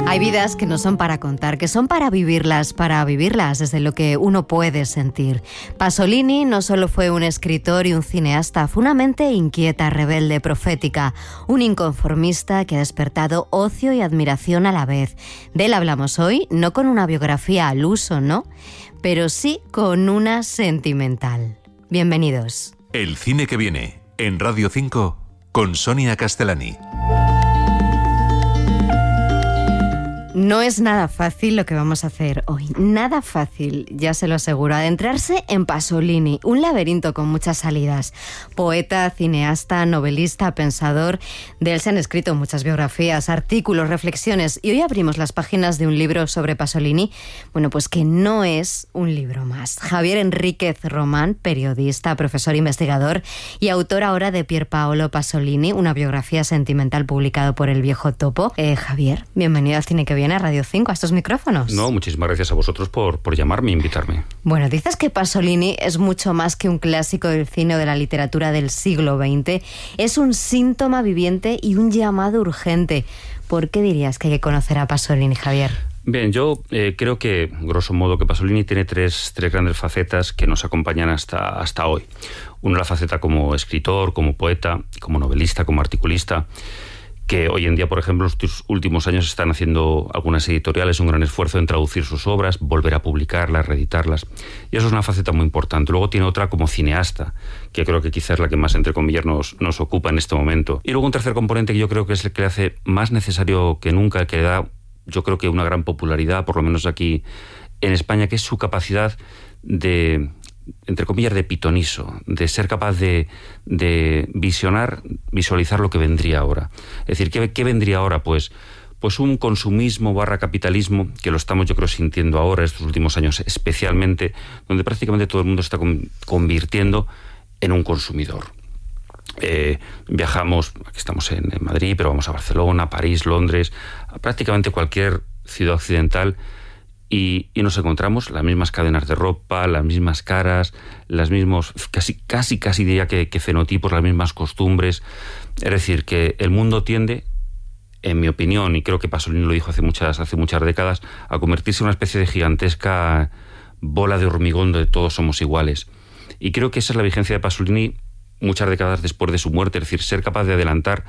Hay vidas que no son para contar, que son para vivirlas desde lo que uno puede sentir. Pasolini no solo fue un escritor y un cineasta, fue una mente inquieta, rebelde, profética, un inconformista que ha despertado ocio y admiración a la vez. De él hablamos hoy, no con una biografía al uso, ¿no? Pero sí con una sentimental. Bienvenidos. El cine que viene, en Radio 5, con Sonia Castellani. No es nada fácil lo que vamos a hacer hoy, nada fácil, ya se lo aseguro. Adentrarse en Pasolini, un laberinto con muchas salidas. Poeta, cineasta, novelista, pensador. De él se han escrito muchas biografías, artículos, reflexiones. Y hoy abrimos las páginas de un libro sobre Pasolini, bueno, pues que no es un libro más. Javier Enríquez Román, periodista, profesor investigador y autor ahora de Pier Paolo Pasolini, una biografía sentimental publicado por El Viejo Topo. Javier, bienvenido al Cine que Viene, a Radio 5, a estos micrófonos. No, muchísimas gracias a vosotros por llamarme e invitarme. Bueno, dices que Pasolini es mucho más que un clásico del cine o de la literatura del siglo XX. Es un síntoma viviente y un llamado urgente. ¿Por qué dirías que hay que conocer a Pasolini, Javier? Bien, yo creo que, grosso modo, que Pasolini tiene tres grandes facetas que nos acompañan hasta hoy. Una, la faceta como escritor, como poeta, como novelista, como articulista, que hoy en día, por ejemplo, en los últimos años están haciendo algunas editoriales un gran esfuerzo en traducir sus obras, volver a publicarlas, reeditarlas, y eso es una faceta muy importante. Luego tiene otra como cineasta, que creo que quizás es la que más, entre comillas, nos ocupa en este momento. Y luego un tercer componente que yo creo que es el que le hace más necesario que nunca, que le da, yo creo que una gran popularidad, por lo menos aquí en España, que es su capacidad de, entre comillas, de pitoniso, de ser capaz de visualizar lo que vendría ahora. Es decir, ¿qué vendría ahora? Pues un consumismo / capitalismo, que lo estamos, yo creo, sintiendo ahora, estos últimos años especialmente, donde prácticamente todo el mundo está convirtiendo en un consumidor. Viajamos, aquí estamos en Madrid, pero vamos a Barcelona, París, Londres, a prácticamente cualquier ciudad occidental, y nos encontramos las mismas cadenas de ropa, las mismas caras, las mismos, casi diría que fenotipos, las mismas costumbres. Es decir, que el mundo tiende, en mi opinión, y creo que Pasolini lo dijo hace muchas décadas, a convertirse en una especie de gigantesca bola de hormigón donde todos somos iguales. Y creo que esa es la vigencia de Pasolini muchas décadas después de su muerte, es decir, ser capaz de adelantar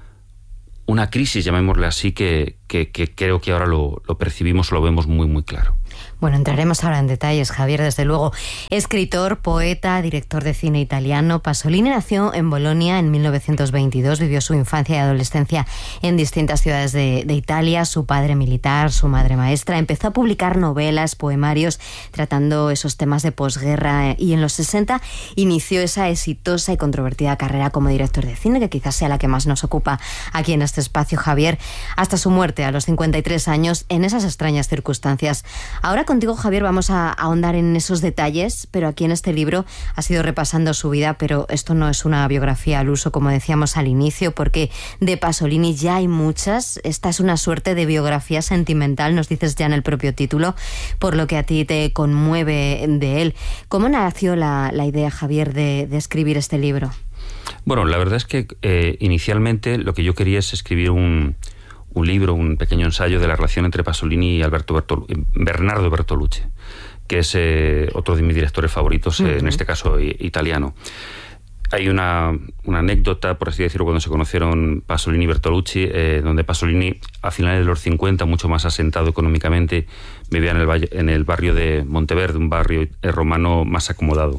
una crisis, llamémosle así, que creo que ahora lo percibimos, lo vemos muy, muy claro. Bueno, entraremos ahora en detalles, Javier, desde luego. Escritor, poeta, director de cine italiano, Pasolini nació en Bolonia en 1922, vivió su infancia y adolescencia en distintas ciudades de Italia, su padre militar, su madre maestra. Empezó a publicar novelas, poemarios, tratando esos temas de posguerra, y en los 60 inició esa exitosa y controvertida carrera como director de cine, que quizás sea la que más nos ocupa aquí en este espacio, Javier, hasta su muerte a los 53 años, en esas extrañas circunstancias. Ahora contigo, Javier, vamos a ahondar en esos detalles, pero aquí en este libro has ido repasando su vida, pero esto no es una biografía al uso, como decíamos al inicio, porque de Pasolini ya hay muchas. Esta es una suerte de biografía sentimental, nos dices ya en el propio título, por lo que a ti te conmueve de él. ¿Cómo nació la idea, Javier, de escribir este libro? Bueno, la verdad es que inicialmente lo que yo quería es escribir un libro, un pequeño ensayo de la relación entre Pasolini y Bernardo Bertolucci, que es otro de mis directores favoritos, en este caso italiano. Hay una anécdota, por así decirlo, cuando se conocieron Pasolini y Bertolucci, donde Pasolini, a finales de los 50, mucho más asentado económicamente, vivía en el barrio de Monteverde, un barrio romano más acomodado.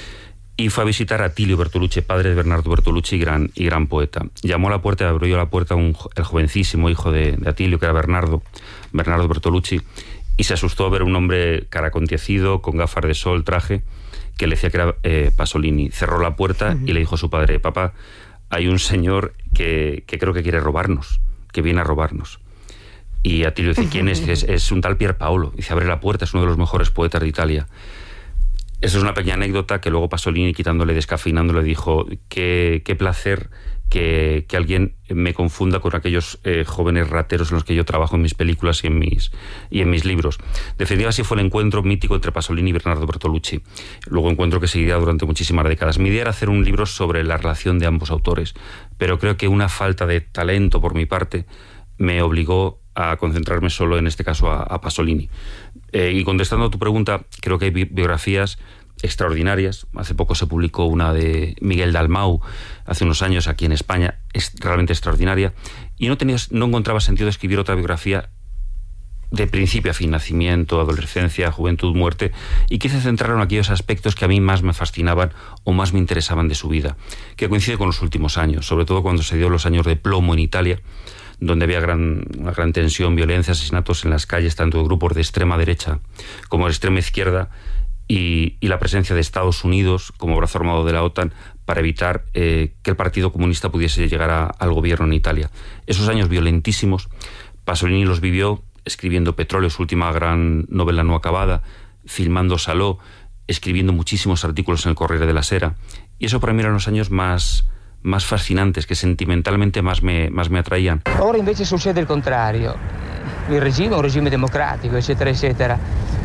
Y fue a visitar a Attilio Bertolucci, padre de Bernardo Bertolucci y gran poeta. Llamó a la puerta, abrió la puerta el jovencísimo hijo de Attilio, que era Bernardo Bertolucci, y se asustó a ver un hombre caracontiecido, con gafas de sol, traje, que le decía que era Pasolini. Cerró la puerta y le dijo a su padre: papá, hay un señor que creo que quiere robarnos, que viene a robarnos. Y Attilio dice: ¿quién es? Es un tal Pier Paolo. Dice: abre la puerta, es uno de los mejores poetas de Italia. Esa es una pequeña anécdota que luego Pasolini, quitándole, descafeinándole, dijo: qué placer que alguien me confunda con aquellos jóvenes rateros en los que yo trabajo en mis películas y en mis libros. De definitiva, así fue el encuentro mítico entre Pasolini y Bernardo Bertolucci. Luego encuentro que seguiría durante muchísimas décadas. Mi idea era hacer un libro sobre la relación de ambos autores, pero creo que una falta de talento por mi parte me obligó a concentrarme solo, en este caso, a Pasolini. Y contestando a tu pregunta, creo que hay biografías extraordinarias. Hace poco se publicó una de Miguel Dalmau, hace unos años aquí en España, es realmente extraordinaria, y no encontraba sentido escribir otra biografía de principio a fin, nacimiento, adolescencia, juventud, muerte, y quise centrar en aquellos aspectos que a mí más me fascinaban o más me interesaban de su vida, que coincide con los últimos años, sobre todo cuando se dio los años de plomo en Italia, donde había una gran tensión, violencia, asesinatos en las calles, tanto de grupos de extrema derecha como de extrema izquierda, y la presencia de Estados Unidos como brazo armado de la OTAN para evitar que el Partido Comunista pudiese llegar al gobierno en Italia. Esos años violentísimos, Pasolini los vivió escribiendo Petróleo, su última gran novela no acabada, filmando Salò, escribiendo muchísimos artículos en el Corriere della Sera. Y eso para mí eran los años más fascinantes, que sentimentalmente más me atraían. Ora invece succede il contrario. Il regime è un regime democratico, eccetera, eccetera.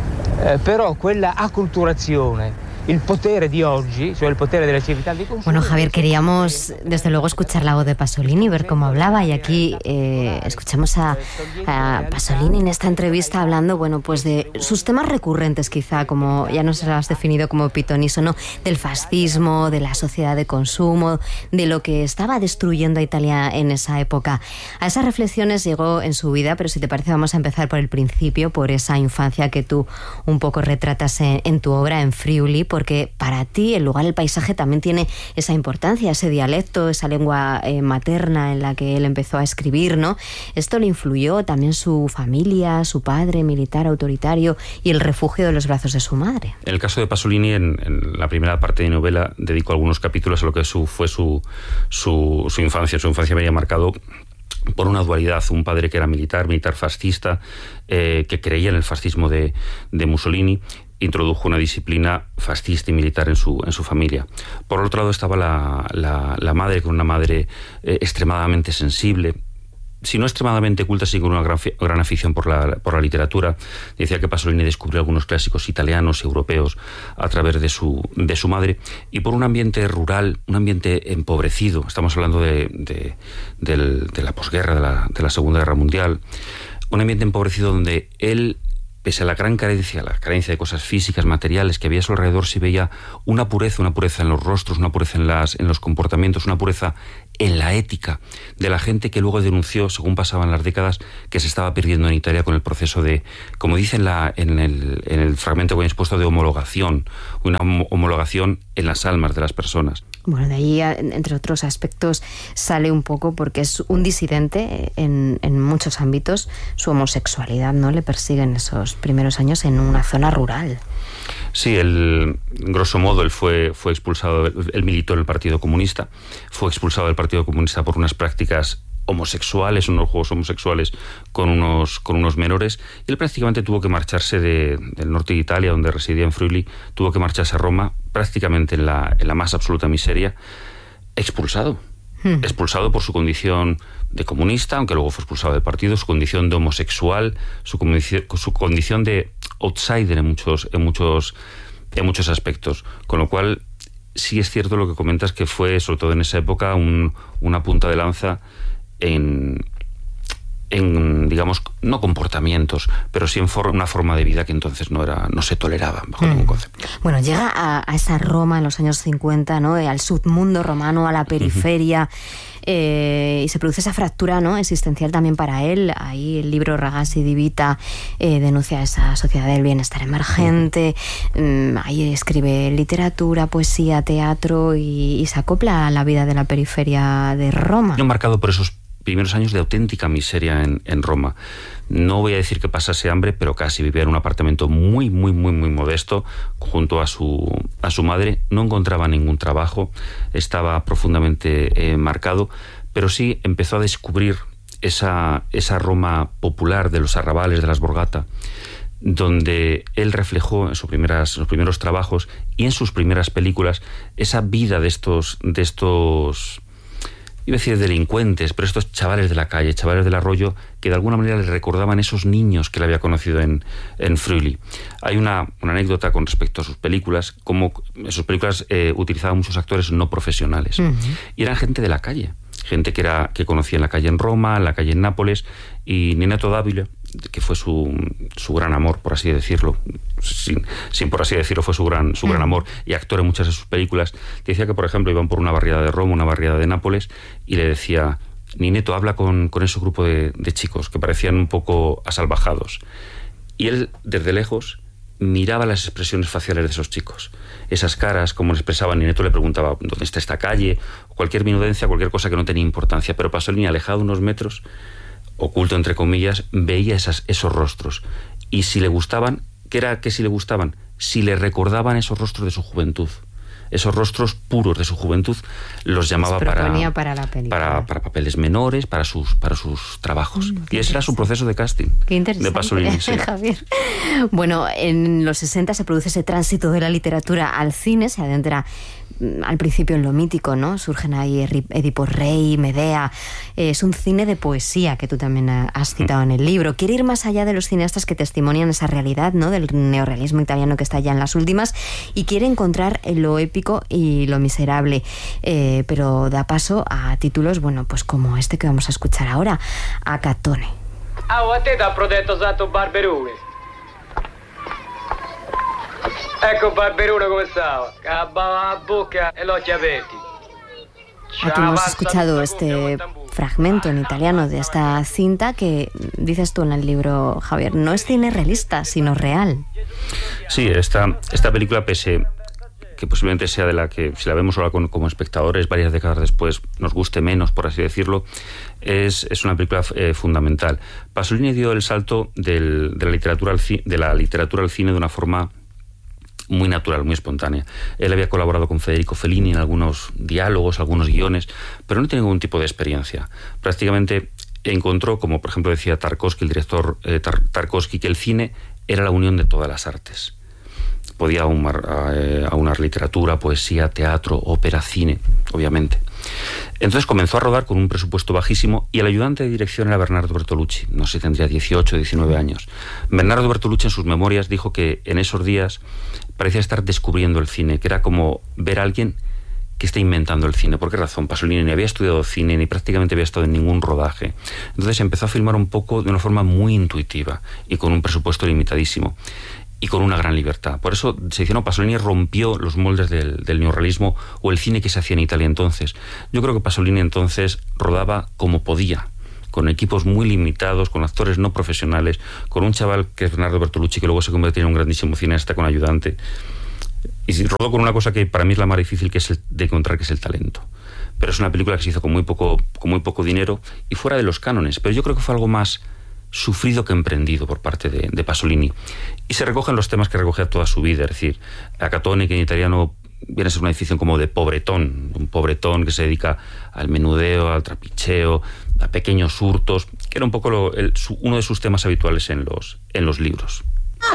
Però quella acculturazione, el potere de hoy, el potere de la civiltà di consumo. Bueno, Javier, queríamos desde luego escuchar la voz de Pasolini, ver cómo hablaba, y aquí escuchamos a Pasolini en esta entrevista hablando, bueno, pues de sus temas recurrentes, quizá, como ya nos has definido como pitoniso, ¿no? Del fascismo, de la sociedad de consumo, de lo que estaba destruyendo a Italia en esa época. A esas reflexiones llegó en su vida, pero si te parece vamos a empezar por el principio, por esa infancia que tú un poco retratas en tu obra, en Friuli, porque para ti el lugar, el paisaje también tiene esa importancia, ese dialecto, esa lengua materna en la que él empezó a escribir, ¿no? Esto le influyó también su familia, su padre militar autoritario y el refugio de los brazos de su madre. En el caso de Pasolini, en la primera parte de mi novela, dedico algunos capítulos a lo que fue su infancia. Su infancia me había marcado por una dualidad: un padre que era militar fascista, que creía en el fascismo de Mussolini, introdujo una disciplina fascista y militar en su familia. Por otro lado estaba la madre, con una madre extremadamente sensible, si no extremadamente culta, sí con una gran afición por la literatura. Decía que Pasolini descubrió algunos clásicos italianos y europeos a través de su madre, y por un ambiente rural, un ambiente empobrecido. Estamos hablando de la posguerra, de la Segunda Guerra Mundial. Un ambiente empobrecido donde él, pese a la carencia de cosas físicas, materiales que había a su alrededor, se veía una pureza en los rostros, una pureza en los comportamientos, una pureza en la ética de la gente, que luego denunció, según pasaban las décadas, que se estaba perdiendo en Italia con el proceso de, como dice en el fragmento que he expuesto, de homologación, una homologación en las almas de las personas. Bueno, de ahí, entre otros aspectos, sale un poco porque es un disidente en muchos ámbitos. Su homosexualidad, ¿no?, le persigue en esos primeros años en una zona rural. Sí, grosso modo, él fue expulsado, él militó en el Partido Comunista, fue expulsado del Partido Comunista por unas prácticas homosexuales, unos juegos homosexuales con unos menores, y él prácticamente tuvo que marcharse del norte de Italia, donde residía en Friuli, tuvo que marcharse a Roma, prácticamente en la más absoluta miseria, expulsado por su condición de comunista, aunque luego fue expulsado del partido, su condición de homosexual, su condición de outsider en muchos aspectos, con lo cual sí es cierto lo que comentas, que fue, sobre todo en esa época, una punta de lanza en digamos, no comportamientos, pero sí en una forma de vida que entonces no se toleraba bajo ningún concepto. Bueno, llega a esa Roma en los años 50, ¿no?, al submundo romano, a la periferia, y se produce esa fractura, ¿no?, existencial también para él. Ahí el libro Ragazzi di Vita denuncia esa sociedad del bienestar emergente. Ahí escribe literatura, poesía, teatro, y se acopla a la vida de la periferia de Roma. Yo marcado por esos primeros años de auténtica miseria en Roma. No voy a decir que pasase hambre, pero casi. Vivía en un apartamento muy, muy, muy, muy modesto junto a su madre. No encontraba ningún trabajo, estaba profundamente marcado, pero sí empezó a descubrir esa Roma popular de los arrabales, de las Borgata, donde él reflejó en sus primeros trabajos y en sus primeras películas esa vida de estos iba a decir delincuentes, pero estos chavales de la calle, chavales del arroyo, que de alguna manera le recordaban esos niños que él había conocido en Friuli. Hay una anécdota con respecto a sus películas, como sus películas utilizaban muchos actores no profesionales, y eran gente de la calle, gente que conocía en la calle en Roma, en la calle en Nápoles, y Nineto Dávila, que fue su gran amor, por así decirlo, sin por así decirlo, fue su gran amor, y actor en muchas de sus películas, decía que, por ejemplo, iban por una barriada de Roma, una barriada de Nápoles, y le decía: Nineto, habla con ese grupo de chicos que parecían un poco asalvajados. Y él, desde lejos, miraba las expresiones faciales de esos chicos, esas caras, cómo le expresaban. Nineto le preguntaba dónde está esta calle, cualquier minudencia, cualquier cosa que no tenía importancia, pero Pasolini, alejado unos metros, oculto entre comillas, veía esos rostros, y si le gustaban, ¿qué era que si le gustaban? Si le recordaban esos rostros de su juventud, esos rostros puros de su juventud, los llamaba para la película, para papeles menores, para sus trabajos. Y ese era su proceso de casting. Qué interesante, de Pasolini, sí. Javier. Bueno, en los 60 se produce ese tránsito de la literatura al cine, se adentra al principio en lo mítico, ¿no? Surgen ahí Edipo Rey, Medea. Es un cine de poesía que tú también has citado en el libro. Quiere ir más allá de los cineastas que testimonian esa realidad, ¿no? Del neorrealismo italiano que está ya en las últimas, y quiere encontrar lo épico y lo miserable, pero da paso a títulos, bueno, pues como este que vamos a escuchar ahora, a Catone. A te t'ha protetto Santo Barberone. Ecco Barberone come stava, cabbava la bocca e los occhi aperti. Aquí hemos escuchado este fragmento en italiano de esta cinta que, dices tú en el libro, Javier, no es cine realista, sino real. Sí, esta película, pese que posiblemente sea de la que, si la vemos ahora como espectadores varias décadas después, nos guste menos, por así decirlo, es una película fundamental. Pasolini dio el salto de la literatura al cine de una forma muy natural, muy espontánea. Él había colaborado con Federico Fellini en algunos diálogos, algunos guiones, pero no tenía ningún tipo de experiencia. Prácticamente encontró, como por ejemplo decía Tarkovsky, el director Tarkovsky, que el cine era la unión de todas las artes. Podía aunar literatura, poesía, teatro, ópera, cine, obviamente. Entonces comenzó a rodar con un presupuesto bajísimo, y el ayudante de dirección era Bernardo Bertolucci. No sé, tendría 18 o 19 años. Bernardo Bertolucci en sus memorias dijo que en esos días parecía estar descubriendo el cine, que era como ver a alguien que está inventando el cine. ¿Por qué razón? Pasolini ni había estudiado cine, ni prácticamente había estado en ningún rodaje. Entonces empezó a filmar un poco de una forma muy intuitiva y con un presupuesto limitadísimo y con una gran libertad. Por eso se dice, no, Pasolini rompió los moldes del neorrealismo o el cine que se hacía en Italia entonces. Yo creo que Pasolini entonces rodaba como podía, con equipos muy limitados, con actores no profesionales, con un chaval que es Bernardo Bertolucci, que luego se convirtió en un grandísimo cineasta con ayudante. Y rodó con una cosa que para mí es la más difícil de encontrar, que es el talento. Pero es una película que se hizo con muy poco dinero y fuera de los cánones. Pero yo creo que fue algo más sufrido que emprendido por parte de Pasolini. Y se recogen los temas que recogía toda su vida, es decir, a Catone, que en italiano viene a ser una definición como de pobretón, un pobretón que se dedica al menudeo, al trapicheo, a pequeños hurtos, que era un poco uno de sus temas habituales en los libros.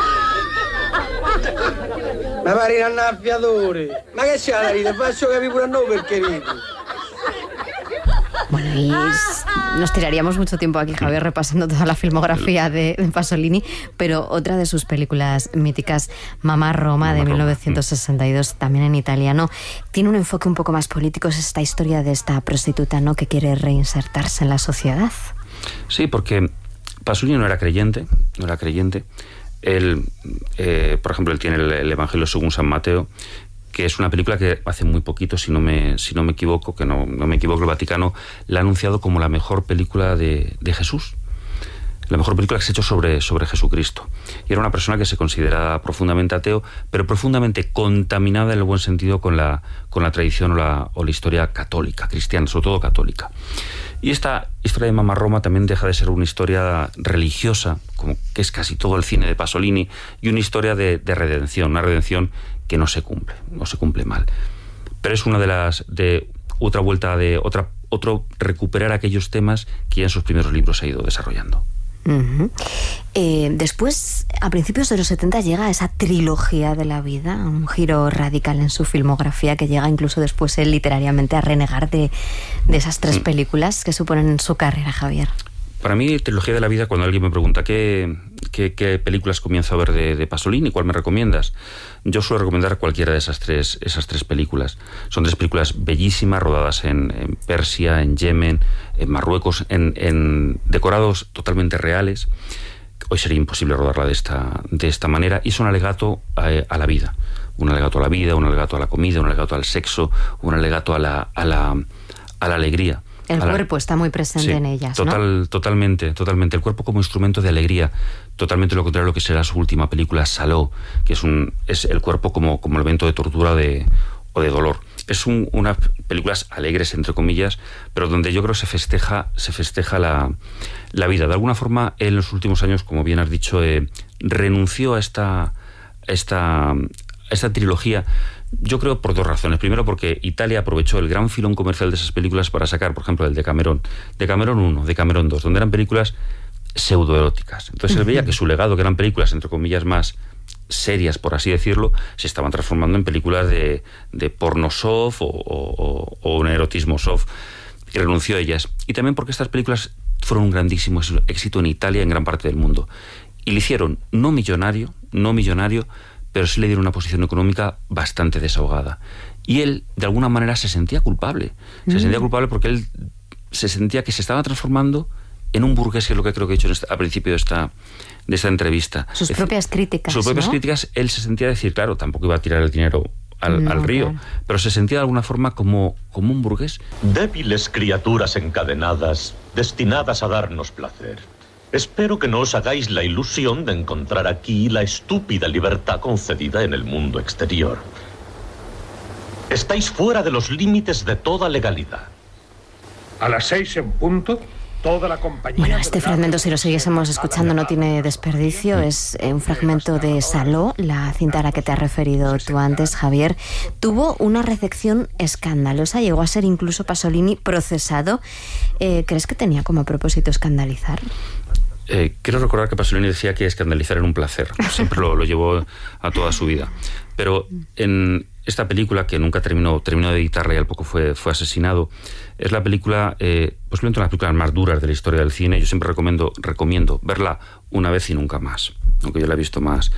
Ma pare un annaffiatore, ma che c'è la ride? Faccio capire pure a noi perché ridi. Bueno, y nos tiraríamos mucho tiempo aquí, Javier, repasando toda la filmografía de Pasolini, pero otra de sus películas míticas, Mamá Roma, de 1962, también en italiano, tiene un enfoque un poco más político. Es esta historia de esta prostituta, ¿no?, que quiere reinsertarse en la sociedad. Sí, porque Pasolini no era creyente. Él, por ejemplo, él tiene el Evangelio según San Mateo, que es una película que hace muy poquito, si no me equivoco, el Vaticano la ha anunciado como la mejor película de Jesús, la mejor película que se ha hecho sobre Jesucristo. Y era una persona que se considera profundamente ateo, pero profundamente contaminada en el buen sentido con la tradición o la historia católica, cristiana, sobre todo católica. Y esta historia de Mamá Roma también deja de ser una historia religiosa, como que es casi todo el cine de Pasolini, y una historia de redención, una redención que no se cumple mal. Pero es una de otro recuperar aquellos temas que ya en sus primeros libros ha ido desarrollando. Uh-huh. Después, a principios de los 70, llega esa trilogía de la vida, un giro radical en su filmografía que llega incluso después él literariamente a renegar de esas tres películas que suponen su carrera, Javier. Para mí, trilogía de la vida, cuando alguien me pregunta qué películas comienzo a ver de Pasolini, ¿cuál me recomiendas? Yo suelo recomendar cualquiera de esas tres películas. Son 3 películas bellísimas, rodadas en Persia, en Yemen, en Marruecos, en decorados totalmente reales. Hoy sería imposible rodarla de esta manera, y son alegato a la vida. Un alegato a la vida, un alegato a la comida, un alegato al sexo, un alegato a la alegría. El cuerpo está muy presente en ellas, ¿no? Totalmente. El cuerpo como instrumento de alegría. Totalmente lo contrario a lo que será su última película, Saló, que es el cuerpo como elemento de tortura o de dolor. Es unas películas alegres, entre comillas, pero donde yo creo que se festeja la vida. De alguna forma, él en los últimos años, como bien has dicho, renunció a esta trilogía. Yo creo por 2 razones. Primero, porque Italia aprovechó el gran filón comercial de esas películas para sacar, por ejemplo, el Decamerón 1, Decamerón 2, donde eran películas pseudoeróticas. Entonces él veía que su legado, que eran películas, entre comillas, más serias, por así decirlo, se estaban transformando en películas de porno soft o un erotismo soft, y renunció a ellas. Y también porque estas películas fueron un grandísimo éxito en Italia y en gran parte del mundo. Y le hicieron no millonario, pero sí le dieron una posición económica bastante desahogada. Y él, de alguna manera, se sentía culpable. Se sentía culpable porque él se sentía que se estaba transformando en un burgués, que es lo que creo que he dicho al principio de esta entrevista. Sus propias críticas, Sus propias ¿no? críticas, él se sentía decir, claro, tampoco iba a tirar el dinero al río, claro. Pero se sentía de alguna forma como un burgués. Débiles criaturas encadenadas, destinadas a darnos placer. Espero que no os hagáis la ilusión de encontrar aquí la estúpida libertad concedida en el mundo exterior. Estáis fuera de los límites de toda legalidad. A las 6 en punto, toda la compañía... Bueno, este fragmento, si lo siguiésemos escuchando, no tiene desperdicio. Es un fragmento de Saló, la cinta a la que te has referido tú antes, Javier. Tuvo una recepción escandalosa, llegó a ser incluso Pasolini procesado. ¿Crees que tenía como propósito escandalizar? Quiero recordar que Pasolini decía que escandalizar era un placer. Siempre lo llevó a toda su vida. Pero en esta película, que nunca terminó de editarla y al poco fue asesinado, es la película, posiblemente una de las películas más duras de la historia del cine. Yo siempre recomiendo verla una vez y nunca más, aunque yo la he visto más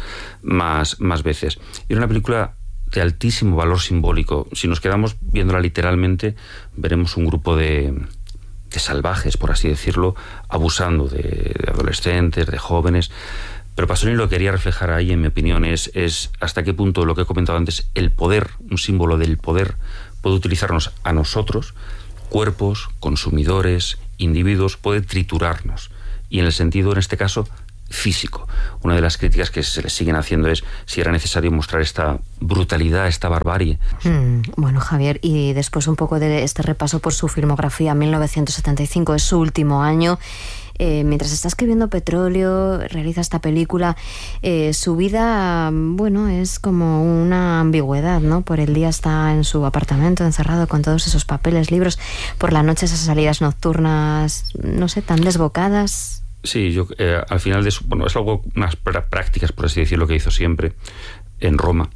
veces. Y era una película de altísimo valor simbólico. Si nos quedamos viéndola literalmente, veremos un grupo de salvajes, por así decirlo, abusando de adolescentes, de jóvenes. Pero Pasolini lo que quería reflejar ahí, en mi opinión, es hasta qué punto, lo que he comentado antes, el poder, un símbolo del poder, puede utilizarnos a nosotros, cuerpos, consumidores, individuos, puede triturarnos. Y en el sentido, en este caso, físico. Una de las críticas que se le siguen haciendo es si era necesario mostrar esta brutalidad, esta barbarie. Bueno, Javier, y después un poco de este repaso por su filmografía. 1975 es su último año. Mientras está escribiendo Petróleo, realiza esta película, su vida, bueno, es como una ambigüedad, ¿no? Por el día está en su apartamento encerrado con todos esos papeles, libros. Por la noche esas salidas nocturnas, no sé, tan desbocadas. Sí, yo al final es algo, unas prácticas, por así decirlo, que hizo siempre en Roma.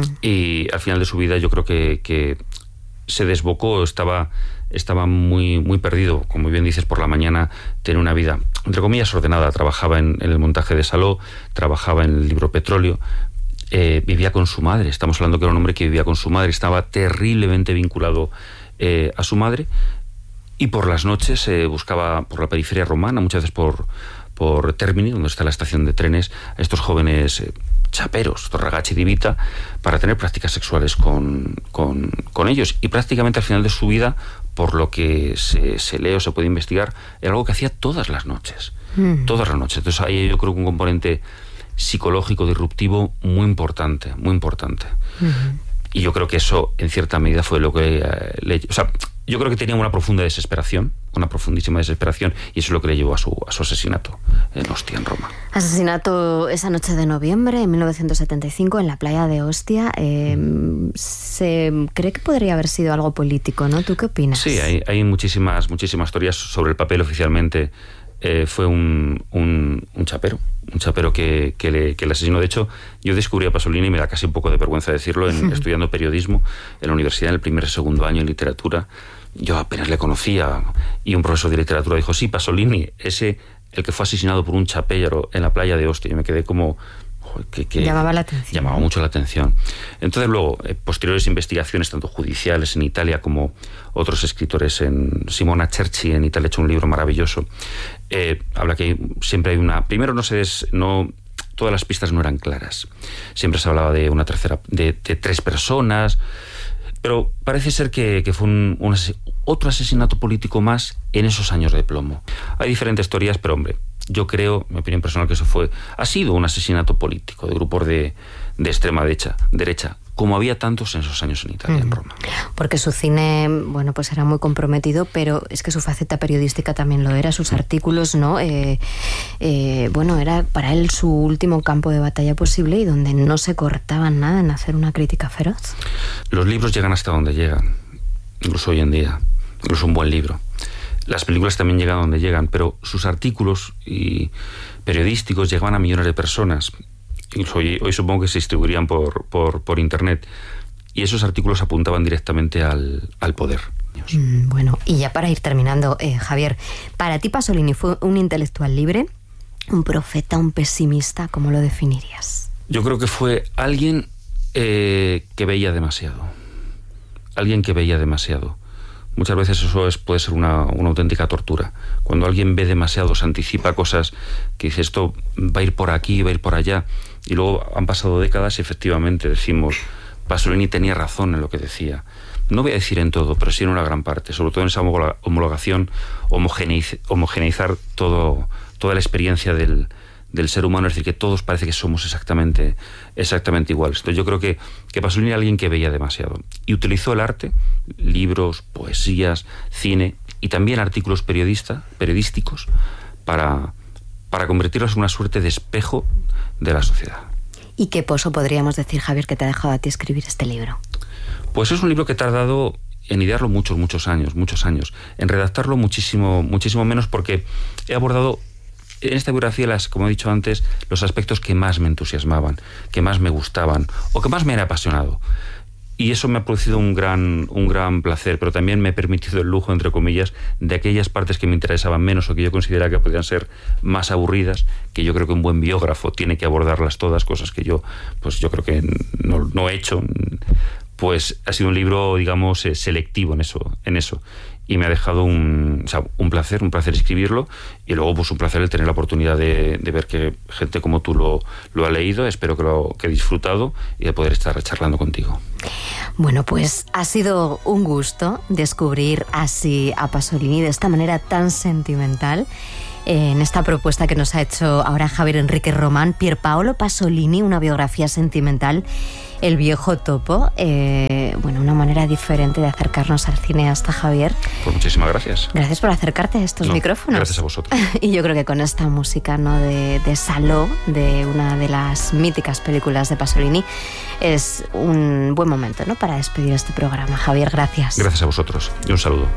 Y al final de su vida yo creo que se desbocó, estaba muy, muy perdido. Como bien dices, por la mañana tenía una vida, entre comillas, ordenada. Trabajaba en el montaje de Saló, trabajaba en el libro Petróleo, vivía con su madre. Estamos hablando que era un hombre que vivía con su madre, estaba terriblemente vinculado a su madre. Y por las noches se buscaba por la periferia romana, muchas veces por Termini, donde está la estación de trenes, a estos jóvenes chaperos, estos ragazzi di vita, para tener prácticas sexuales con ellos. Y prácticamente al final de su vida, por lo que se lee o se puede investigar, era algo que hacía todas las noches. Todas las noches. Entonces ahí yo creo que un componente psicológico disruptivo muy importante, muy importante. Y yo creo que eso, en cierta medida, fue lo que yo creo que tenía una profunda desesperación, una profundísima desesperación, y eso es lo que le llevó a su asesinato en Ostia, en Roma. Asesinato esa noche de noviembre de 1975 en la playa de Ostia. Se cree que podría haber sido algo político, ¿no? ¿Tú qué opinas? Sí, hay muchísimas teorías sobre el papel oficialmente fue un chapero. Un chapero que le asesinó. De hecho, yo descubrí a Pasolini, y me da casi un poco de vergüenza decirlo, estudiando periodismo en la universidad, en el primer y segundo año en literatura. Yo apenas le conocía, y un profesor de literatura dijo: sí, Pasolini, el que fue asesinado por un chapero en la playa de Ostia. Y me quedé como... Que llamaba la atención. Llamaba mucho la atención. Entonces luego, posteriores investigaciones, tanto judiciales en Italia como otros escritores, en Simona Cerci en Italia ha hecho un libro maravilloso. Habla que siempre hay una... Primero, todas las pistas no eran claras. Siempre se hablaba de una tercera, de 3 personas, pero parece ser que fue otro asesinato político más en esos años de plomo. Hay diferentes teorías, pero hombre, yo creo, mi opinión personal, que eso ha sido un asesinato político de grupos de extrema derecha, como había tantos en esos años en Italia, en Roma. Porque su cine, bueno, pues era muy comprometido, pero es que su faceta periodística también lo era, sus artículos, ¿no? Bueno, era para él su último campo de batalla posible, y donde no se cortaba nada en hacer una crítica feroz. Los libros llegan hasta donde llegan, incluso hoy en día, incluso un buen libro. Las películas también llegan donde llegan, pero sus artículos y periodísticos llegaban a millones de personas. Hoy supongo que se distribuirían por internet, y esos artículos apuntaban directamente al poder. Bueno, y ya para ir terminando, Javier, ¿para ti Pasolini fue un intelectual libre, un profeta, un pesimista? ¿Cómo lo definirías? Yo creo que fue alguien que veía demasiado. Alguien que veía demasiado. Muchas veces eso puede ser una auténtica tortura. Cuando alguien ve demasiado, se anticipa cosas que dice: esto va a ir por aquí, va a ir por allá. Y luego han pasado décadas y efectivamente decimos: Pasolini tenía razón en lo que decía. No voy a decir en todo, pero sí en una gran parte. Sobre todo en esa homologación, homogeneizar toda la experiencia del ser humano. Es decir, que todos parece que somos exactamente iguales. Entonces yo creo que Pasolini era alguien que veía demasiado. Y utilizó el arte, libros, poesías, cine y también artículos periodísticos para convertirlos en una suerte de espejo de la sociedad. ¿Y qué pozo podríamos decir, Javier, que te ha dejado a ti escribir este libro? Pues es un libro que he tardado en idearlo muchos años. En redactarlo muchísimo menos, porque he abordado en esta biografía, como he dicho antes, los aspectos que más me entusiasmaban, que más me gustaban o que más me han apasionado. Y eso me ha producido un gran placer, pero también me he permitido el lujo, entre comillas, de aquellas partes que me interesaban menos o que yo consideraba que podían ser más aburridas, que yo creo que un buen biógrafo tiene que abordarlas todas, cosas que yo creo que no he hecho. Pues ha sido un libro, digamos, selectivo en eso. Y me ha dejado un placer escribirlo, y luego pues un placer el tener la oportunidad de ver que gente como tú lo ha leído. Espero que he disfrutado, y de poder estar charlando contigo. Bueno, pues ha sido un gusto descubrir así a Pasolini de esta manera tan sentimental, en esta propuesta que nos ha hecho ahora Javier Enrique Román, Pierpaolo Pasolini, una biografía sentimental, El viejo topo. Bueno, una manera diferente de acercarnos al cineasta, Javier. Pues muchísimas gracias. Gracias por acercarte a estos micrófonos. Gracias a vosotros. Y yo creo que con esta música, ¿no?, de Salò, de una de las míticas películas de Pasolini, es un buen momento, ¿no?, para despedir este programa. Javier, gracias. Gracias a vosotros, y un saludo.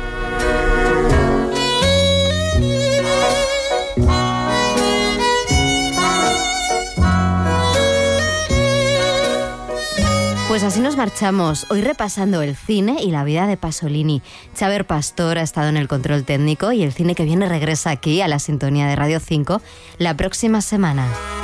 Pues así nos marchamos, hoy repasando el cine y la vida de Pasolini. Xaver Pastor ha estado en el control técnico, y el cine que viene regresa aquí a la sintonía de Radio 5 la próxima semana.